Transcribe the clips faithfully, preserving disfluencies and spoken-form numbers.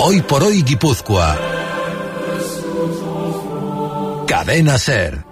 Hoy por hoy Guipúzcoa. Cadena SER.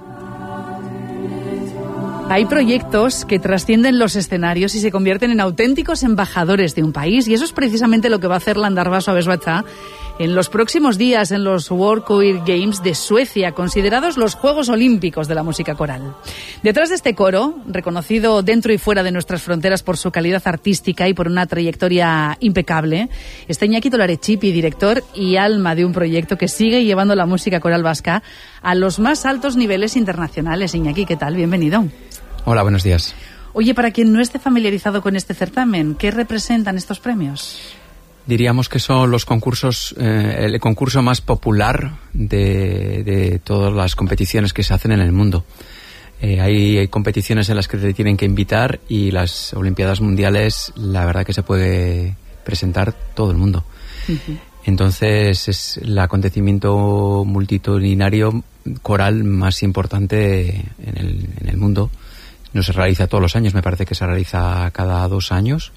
Hay proyectos que trascienden los escenarios y se convierten en auténticos embajadores de un país, y eso es precisamente lo que va a hacer Landarbaso Abesbatza en los próximos días en los World Choir Games de Suecia, considerados los Juegos Olímpicos de la música coral. Detrás de este coro, reconocido dentro y fuera de nuestras fronteras por su calidad artística y por una trayectoria impecable, está Iñaki Tolarechipi, director y alma de un proyecto que sigue llevando la música coral vasca a los más altos niveles internacionales. Iñaki, ¿qué tal? Bienvenido. Hola, buenos días. Oye, para quien no esté familiarizado con este certamen, ¿qué representan estos premios? Diríamos que son los concursos, eh, el concurso más popular de, de todas las competiciones que se hacen en el mundo. Eh, hay, hay competiciones en las que te tienen que invitar, y las Olimpiadas Mundiales, la verdad que se puede presentar todo el mundo. Uh-huh. Entonces es el acontecimiento multitudinario coral más importante en el, en el mundo. No se realiza todos los años, me parece que se realiza cada dos años.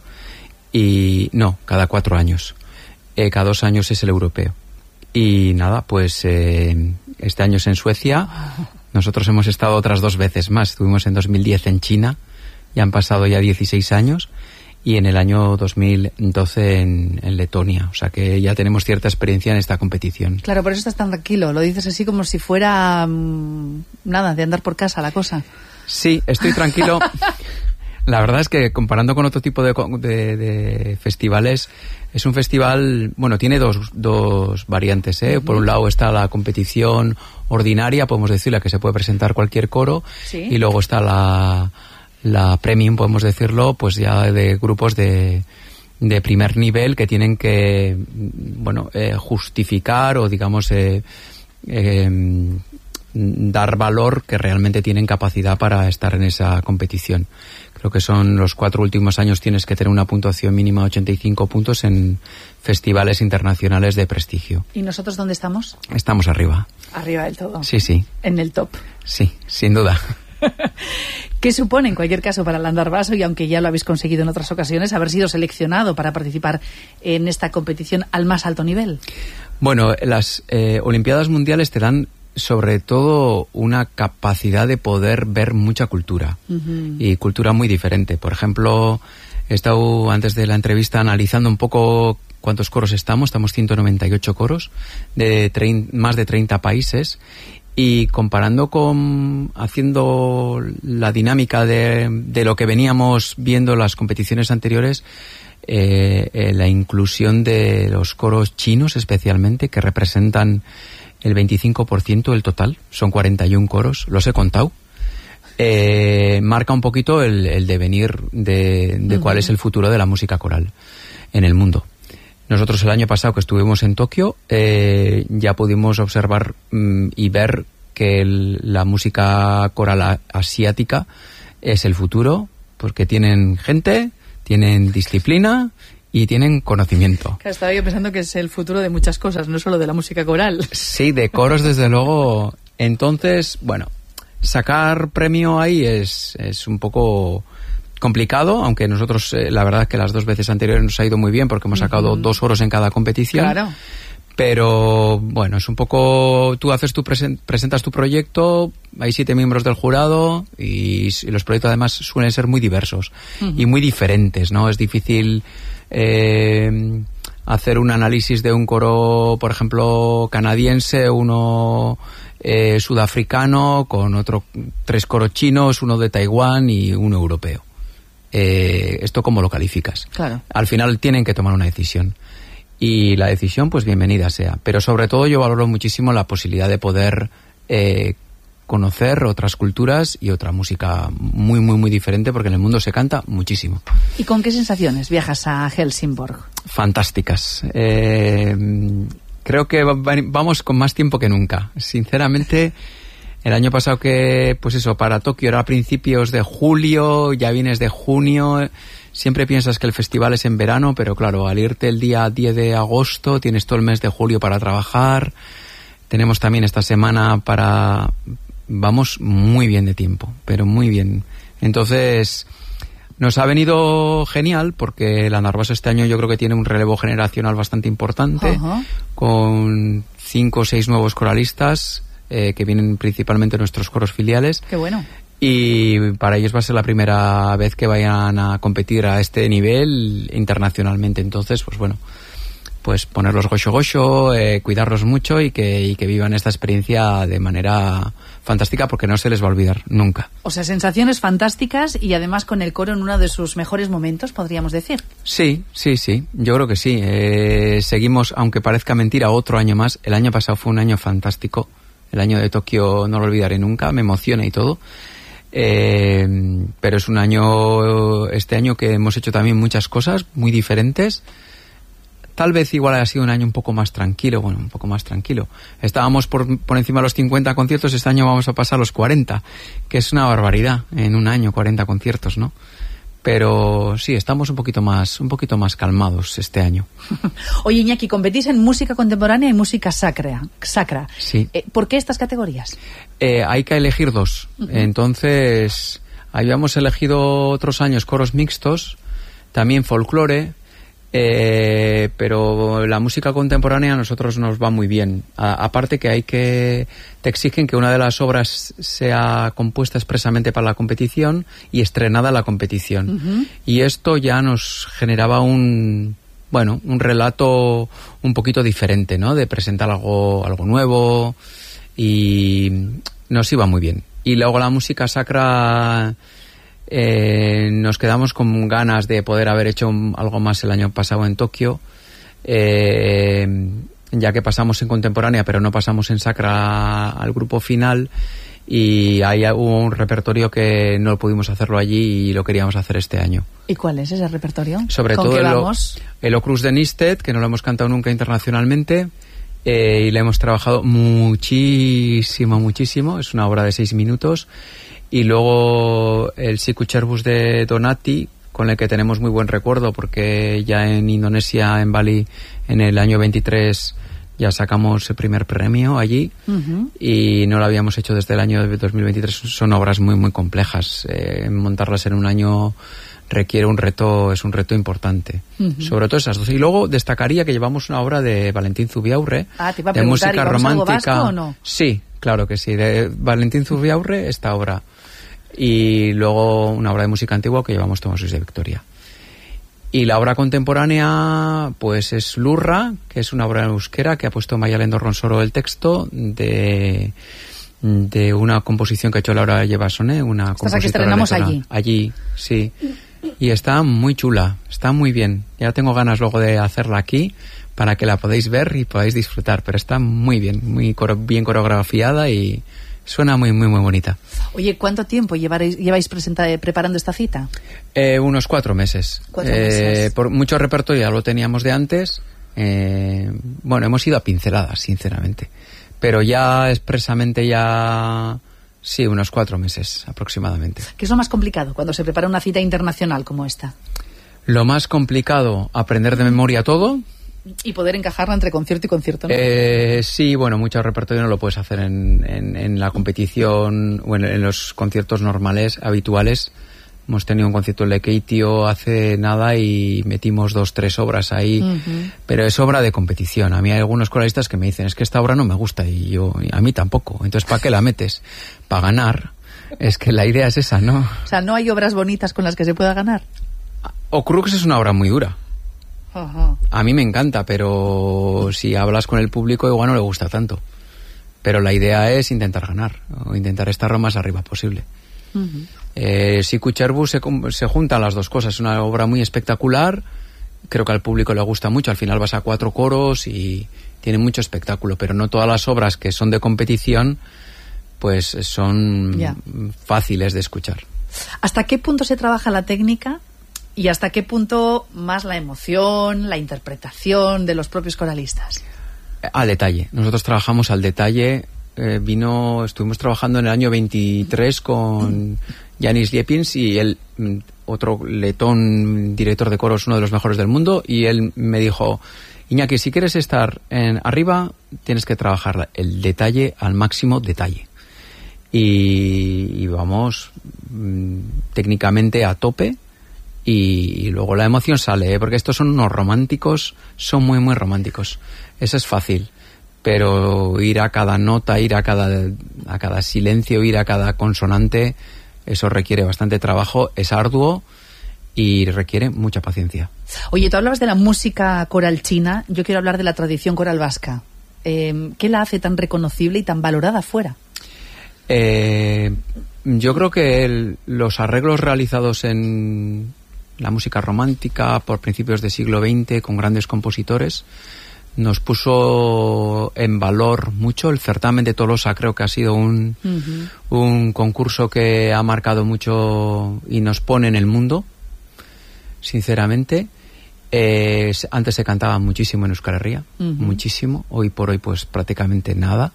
Y no, cada cuatro años. Eh, cada dos años es el europeo. Y nada, pues eh, este año es en Suecia. Nosotros hemos estado otras dos veces más. Estuvimos en dos mil diez en China, ya han pasado ya dieciséis años, y en el año dos mil doce en, en Letonia. O sea que ya tenemos cierta experiencia en esta competición. Claro, por eso estás tan tranquilo. Lo dices así como si fuera mmm, nada, de andar por casa la cosa. Sí, estoy tranquilo. La verdad es que comparando con otro tipo de, de, de festivales, es un festival, bueno, tiene dos, dos variantes, ¿eh? Uh-huh. Por un lado está la competición ordinaria, podemos decir, la que se puede presentar cualquier coro, ¿sí? Y luego está la, la premium, podemos decirlo, pues ya de grupos de, de primer nivel que tienen que, bueno, eh, justificar o digamos eh, eh, dar valor que realmente tienen capacidad para estar en esa competición. Creo que son los cuatro últimos años tienes que tener una puntuación mínima de ochenta y cinco puntos en festivales internacionales de prestigio. ¿Y nosotros dónde estamos? Estamos arriba. Arriba del todo. Sí, sí. En el top. Sí, sin duda. ¿Qué supone, en cualquier caso, para Landarbaso, y aunque ya lo habéis conseguido en otras ocasiones, haber sido seleccionado para participar en esta competición al más alto nivel? Bueno, las eh, Olimpiadas Mundiales te dan sobre todo una capacidad de poder ver mucha cultura, uh-huh. Y cultura muy diferente. Por ejemplo, he estado antes de la entrevista analizando un poco cuántos coros estamos. Estamos ciento noventa y ocho coros de trein, más de treinta países, y comparando con haciendo la dinámica de, de lo que veníamos viendo en las competiciones anteriores, eh, eh, la inclusión de los coros chinos especialmente, que representan el veinticinco por ciento del total, son cuarenta y uno coros, los he contado, eh, marca un poquito el, el devenir de, de uh-huh. cuál es el futuro de la música coral en el mundo. Nosotros el año pasado que estuvimos en Tokio, eh, ya pudimos observar mm, y ver que el, la música coral a, asiática es el futuro, porque tienen gente, tienen disciplina y tienen conocimiento. Claro, estaba yo pensando que es el futuro de muchas cosas, no solo de la música coral. Sí, de coros desde luego. Entonces, bueno, sacar premio ahí es, es un poco complicado, aunque nosotros, eh, la verdad es que las dos veces anteriores nos ha ido muy bien porque hemos sacado uh-huh. dos oros en cada competición. Claro. Pero, bueno, es un poco, tú haces tu presen, presentas tu proyecto, hay siete miembros del jurado y, y los proyectos además suelen ser muy diversos uh-huh. y muy diferentes, ¿no? Es difícil Eh, hacer un análisis de un coro, por ejemplo, canadiense, uno eh, sudafricano, con otro tres coros chinos, uno de Taiwán y uno europeo. Eh, ¿Esto cómo lo calificas? Claro. Al final tienen que tomar una decisión. Y la decisión, pues bienvenida sea. Pero sobre todo yo valoro muchísimo la posibilidad de poder eh, conocer otras culturas y otra música muy, muy, muy diferente, porque en el mundo se canta muchísimo. ¿Y con qué sensaciones viajas a Helsingborg? Fantásticas. Eh, creo que vamos con más tiempo que nunca. Sinceramente, el año pasado que, pues eso, para Tokio era a principios de julio, ya vienes de junio. Siempre piensas que el festival es en verano, pero claro, al irte el día diez de agosto, tienes todo el mes de julio para trabajar. Tenemos también esta semana para... Vamos muy bien de tiempo, pero muy bien. Entonces, Nos ha venido genial porque la Narvaso este año yo creo que tiene un relevo generacional bastante importante, uh-huh. con cinco o seis nuevos coralistas eh, que vienen principalmente de nuestros coros filiales. ¡Qué bueno! Y para ellos va a ser la primera vez que vayan a competir a este nivel internacionalmente. Entonces, pues bueno, pues ponerlos gocho gocho, eh, cuidarlos mucho y que, y que vivan esta experiencia de manera fantástica porque no se les va a olvidar nunca. O sea, sensaciones fantásticas y además con el coro en uno de sus mejores momentos, podríamos decir. Sí, sí, sí, yo creo que sí. Eh, seguimos, aunque parezca mentira, otro año más. El año pasado fue un año fantástico. El año de Tokio no lo olvidaré nunca, me emociona y todo. Eh, pero es un año, este año que hemos hecho también muchas cosas muy diferentes. Tal vez igual ha sido un año un poco más tranquilo, bueno, un poco más tranquilo. Estábamos por, por encima de los cincuenta conciertos, este año vamos a pasar los cuarenta, que es una barbaridad en un año, cuarenta conciertos, ¿no? Pero sí, estamos un poquito más, un poquito más calmados este año. Oye, Iñaki, competís en música contemporánea y música sacra. sacra. Sí. Eh, ¿Por qué estas categorías? Eh, hay que elegir dos. Uh-huh. Entonces, habíamos elegido otros años coros mixtos, también folclore, eh, pero la música contemporánea a nosotros nos va muy bien. A, aparte que hay que, te exigen que una de las obras sea compuesta expresamente para la competición y estrenada en la competición. Uh-huh. Y esto ya nos generaba un, bueno, un relato un poquito diferente, ¿no? De presentar algo, algo nuevo y nos iba muy bien. Y luego la música sacra, Eh, nos quedamos con ganas de poder haber hecho un, algo más el año pasado en Tokio, eh, ya que pasamos en contemporánea pero no pasamos en sacra al grupo final, y ahí hubo un repertorio que no pudimos hacerlo allí y lo queríamos hacer este año. ¿Y cuál es ese repertorio? Sobre ¿Con todo qué el, vamos? el O Cruz de Nisted, que no lo hemos cantado nunca internacionalmente, eh, y le hemos trabajado muchísimo, muchísimo. Es una obra de seis minutos. Y luego el Siku Cerbus de Donati, con el que tenemos muy buen recuerdo, porque ya en Indonesia, en Bali, en el año veintitrés, ya sacamos el primer premio allí, uh-huh. y no lo habíamos hecho desde el año dos mil veintitrés. Son obras muy, muy complejas. Eh, montarlas en un año requiere un reto, es un reto importante. Uh-huh. Sobre todo esas dos. Y luego destacaría que llevamos una obra de Valentín Zubiaurre, ah, te iba a de preguntar, música ¿y romántica. Algo vasco o no? Sí, claro que sí. De Valentín Zubiaurre, esta obra. Y luego una obra de música antigua que llevamos Tomás Luis de Victoria. Y la obra contemporánea, pues es Lurra, que es una obra en euskera que ha puesto Mayalendo Ronsoro el texto de, de una composición que ha hecho Laura Llevasone, una compositora que estrenamos allí. Allí, sí. Y está muy chula, está muy bien. Ya tengo ganas luego de hacerla aquí para que la podáis ver y podáis disfrutar, pero está muy bien, muy coro- bien coreografiada y suena muy, muy, muy bonita. Oye, ¿cuánto tiempo llevaréis, lleváis presenta, preparando esta cita? Eh, unos cuatro meses. Cuatro eh, meses. Por mucho repertorio ya lo teníamos de antes. Eh, bueno, hemos ido a pinceladas, sinceramente. Pero ya expresamente ya... Sí, unos cuatro meses aproximadamente. ¿Qué es lo más complicado cuando se prepara una cita internacional como esta? Lo más complicado, aprender de memoria todo. Y poder encajarla entre concierto y concierto, ¿no? Eh, sí, bueno, mucho repertorio no lo puedes hacer en, en, en la competición o en, en los conciertos normales, habituales. Hemos tenido un concierto en Lekeitio hace nada y metimos dos, tres obras ahí, uh-huh. pero es obra de competición. A mí hay algunos coralistas que me dicen, es que esta obra no me gusta, y yo, a mí tampoco. Entonces, ¿para qué la metes? Para ganar. Es que la idea es esa, ¿no? O sea, ¿no hay obras bonitas con las que se pueda ganar? O Crux es una obra muy dura. Uh-huh. A mí me encanta, pero si hablas con el público igual no le gusta tanto. Pero la idea es intentar ganar, o intentar estar lo más arriba posible. Uh-huh. eh, Siku Cerbus se, se juntan las dos cosas. Es una obra muy espectacular, creo que al público le gusta mucho. Al final vas a cuatro coros y tiene mucho espectáculo, pero no todas las obras que son de competición pues son yeah. fáciles de escuchar. ¿Hasta qué punto se trabaja la técnica? ¿Y hasta qué punto más la emoción, la interpretación de los propios coralistas? Al detalle. Nosotros trabajamos al detalle. Eh, vino, estuvimos trabajando en el año veintitrés con Yanis Liepins y él, otro letón, director de coros, uno de los mejores del mundo, y él me dijo, Iñaki, si quieres estar en arriba, tienes que trabajar el detalle al máximo detalle. Y, y vamos, técnicamente a tope. y, y luego la emoción sale, ¿eh? Porque estos son unos románticos, son muy, muy románticos. Eso es fácil, pero ir a cada nota, ir a cada, a cada silencio, ir a cada consonante, eso requiere bastante trabajo, es arduo y requiere mucha paciencia. Oye, tú hablabas de la música coral china, yo quiero hablar de la tradición coral vasca. Eh, ¿Qué la hace tan reconocible y tan valorada fuera? Eh, yo creo que el, los arreglos realizados en la música romántica por principios del siglo veinte con grandes compositores nos puso en valor mucho. El certamen de Tolosa creo que ha sido un, uh-huh. un concurso que ha marcado mucho y nos pone en el mundo, sinceramente. Eh, antes se cantaba muchísimo en Euskal Herria, uh-huh. muchísimo. Hoy por hoy pues prácticamente nada.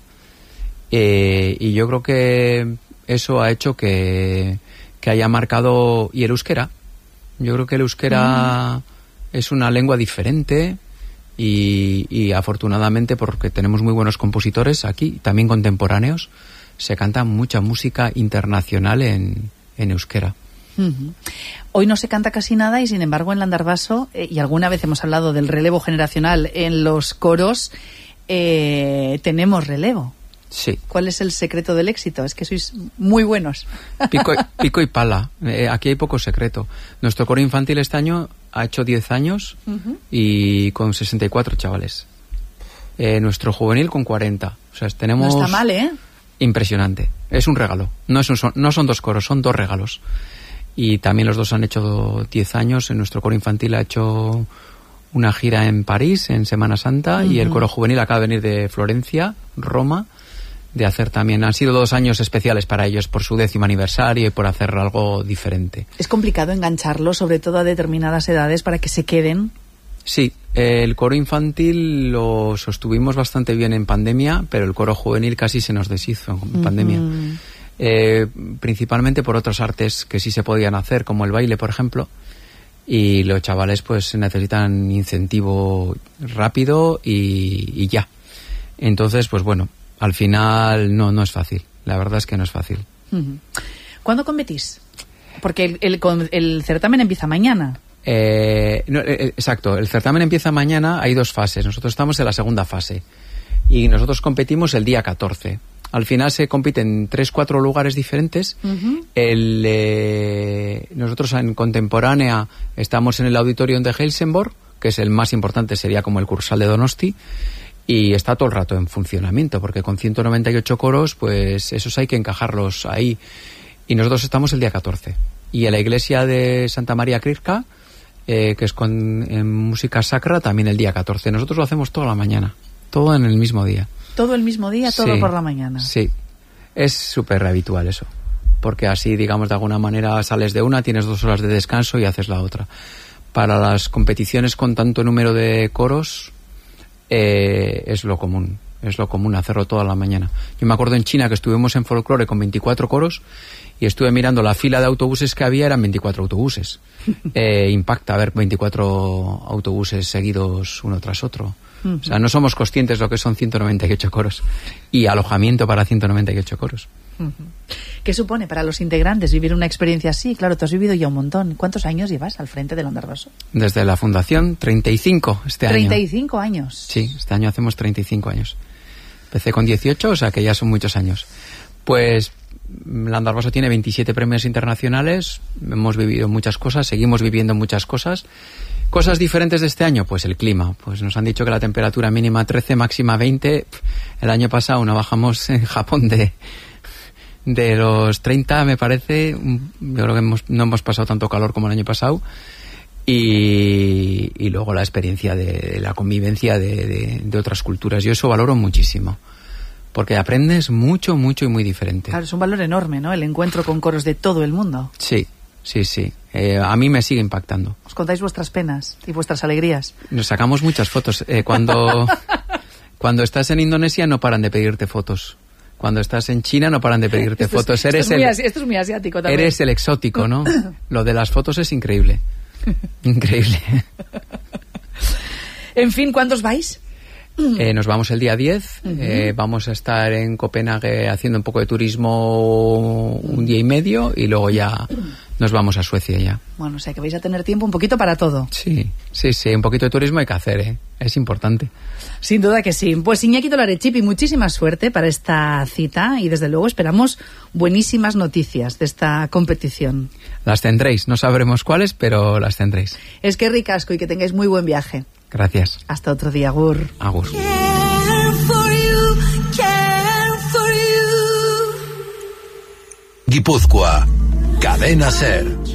Eh, y yo creo que eso ha hecho que, que haya marcado... Y el euskera. Yo creo que el euskera uh-huh. es una lengua diferente y, y afortunadamente, porque tenemos muy buenos compositores aquí, también contemporáneos, se canta mucha música internacional en, en euskera. Uh-huh. Hoy no se canta casi nada y sin embargo en Landarbaso, eh, y alguna vez hemos hablado del relevo generacional en los coros, eh, tenemos relevo. Sí. ¿Cuál es el secreto del éxito? Es que sois muy buenos. Pico, pico y pala. Eh, aquí hay poco secreto. Nuestro coro infantil este año ha hecho diez años uh-huh. y con sesenta y cuatro chavales. Eh, nuestro juvenil con cuarenta. O sea, tenemos... No está mal, ¿eh? Impresionante. Es un regalo. No, es un, son, no son dos coros, son dos regalos. Y también los dos han hecho diez años. Nuestro coro infantil ha hecho una gira en París en Semana Santa uh-huh. y el coro juvenil acaba de venir de Florencia, Roma, de hacer también. Han sido dos años especiales para ellos por su décimo aniversario y por hacer algo diferente. ¿Es complicado engancharlos, sobre todo a determinadas edades, para que se queden? Sí, el coro infantil lo sostuvimos bastante bien en pandemia, pero el coro juvenil casi se nos deshizo en uh-huh. pandemia. Eh, principalmente por otras artes que sí se podían hacer, como el baile, por ejemplo, y los chavales pues necesitan incentivo rápido y, y ya. Entonces, pues bueno, al final no, no es fácil, la verdad es que no es fácil. Uh-huh. ¿Cuándo competís? Porque el, el, el certamen empieza mañana. Eh, no, eh, exacto, el certamen empieza mañana, hay dos fases, nosotros estamos en la segunda fase y nosotros competimos el día catorce. Al final se compite en tres, cuatro lugares diferentes. Uh-huh. El, eh, nosotros en Contemporánea estamos en el Auditorium de Helsingborg, que es el más importante, sería como el Cursal de Donosti, y está todo el rato en funcionamiento, porque con ciento noventa y ocho coros, pues esos hay que encajarlos ahí. Y nosotros estamos el día catorce. Y en la iglesia de Santa María Krivka, eh, que es con en música sacra, también el día catorce. Nosotros lo hacemos toda la mañana, todo en el mismo día. ¿Todo el mismo día, todo sí, por la mañana? Sí, es súper habitual eso, porque así, digamos, de alguna manera sales de una, tienes dos horas de descanso y haces la otra. Para las competiciones con tanto número de coros, eh, es lo común, es lo común hacerlo toda la mañana. Yo me acuerdo en China que estuvimos en folclore con veinticuatro coros y estuve mirando la fila de autobuses que había, eran veinticuatro autobuses. eh, impacta ver veinticuatro autobuses seguidos uno tras otro. Uh-huh. O sea, no somos conscientes de lo que son ciento noventa y ocho coros y alojamiento para ciento noventa y ocho coros. Uh-huh. ¿Qué supone para los integrantes vivir una experiencia así? Claro, tú has vivido ya un montón. ¿Cuántos años llevas al frente de Landarbaso? Desde la fundación, treinta y cinco este treinta año. treinta y cinco años. Sí, este año hacemos treinta y cinco años. Empecé con dieciocho, o sea que ya son muchos años. Pues Landarbaso tiene veintisiete premios internacionales, hemos vivido muchas cosas, seguimos viviendo muchas cosas. Cosas diferentes de este año, pues el clima. Pues nos han dicho que la temperatura mínima trece, máxima veinte. El año pasado no bajamos en Japón de, de los treinta, me parece. Yo creo que hemos, no hemos pasado tanto calor como el año pasado. Y, y luego la experiencia de, de la convivencia de, de, de otras culturas. Yo eso valoro muchísimo. Porque aprendes mucho, mucho y muy diferente. Claro, es un valor enorme, ¿no? El encuentro con coros de todo el mundo. Sí. Sí, sí. Eh, a mí me sigue impactando. ¿Os contáis vuestras penas y vuestras alegrías? Nos sacamos muchas fotos. Eh, cuando, cuando estás en Indonesia no paran de pedirte fotos. Cuando estás en China no paran de pedirte esto fotos. Es, eres esto, es el, muy, esto es muy asiático también. Eres el exótico, ¿no? Lo de las fotos es increíble. Increíble. En fin, ¿cuántos vais? Eh, nos vamos el día diez, uh-huh. eh, vamos a estar en Copenhague haciendo un poco de turismo un día y medio y luego ya nos vamos a Suecia ya. Bueno, o sea que vais a tener tiempo un poquito para todo. Sí, sí, sí, un poquito de turismo hay que hacer, ¿eh? Es importante. Sin duda que sí. Pues Iñaki Tolarechipi, muchísima suerte para esta cita y desde luego esperamos buenísimas noticias de esta competición. Las tendréis, no sabremos cuáles, pero las tendréis. Es que ricasco y que tengáis muy buen viaje. Gracias. Hasta otro día, Agur. Agur. Guipúzcoa, Cadena SER.